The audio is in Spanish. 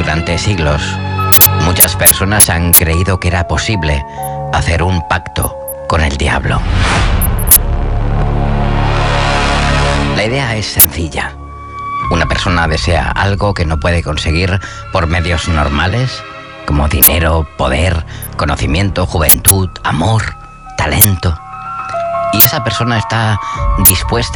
Durante siglos, muchas personas han creído que era posible hacer un pacto con el diablo. La idea es sencilla. Una persona desea algo que no puede conseguir por medios normales, como dinero, poder, conocimiento, juventud, amor, talento. Y esa persona está dispuesta